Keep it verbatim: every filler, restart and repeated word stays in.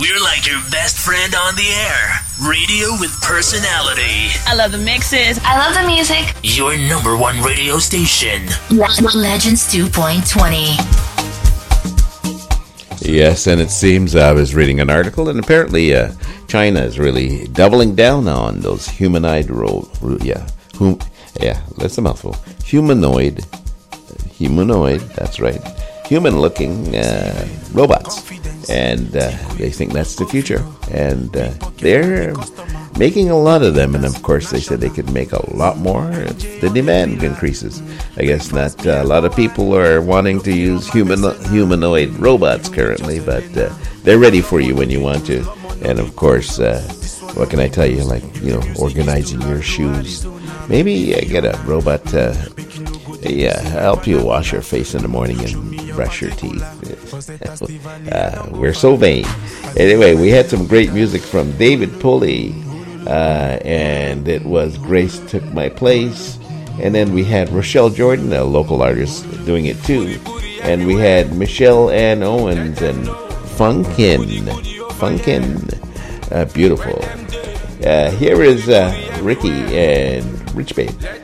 We're like your best friend on the air. Radio with personality. I love the mixes. I love the music. Your number one radio station. Legends two point twenty. Yes, and it seems I was reading an article, and apparently uh, China is really doubling down on those humanoid ro- ro- yeah, hum- yeah, that's a mouthful. Humanoid, humanoid, that's right, human-looking uh, robots, and uh, they think that's the future, and uh, they're making a lot of them, and of course they said they could make a lot more if the demand increases. I guess not uh, a lot of people are wanting to use human humanoid robots currently, but uh, they're ready for you when you want to. And of course, uh, what can I tell you, like, you know, organizing your shoes. Maybe uh, get a robot to yeah, help you wash your face in the morning and brush your teeth. uh, we're so vain. Anyway, we had some great music from David Pulley. Uh, and it was Grace Took My Place, and then we had Rochelle Jordan, a local artist, doing it too, and we had Michelle Ann Owens and Funkin, Funkin, uh, beautiful. Uh, here is uh, Ricky and Rich Babe.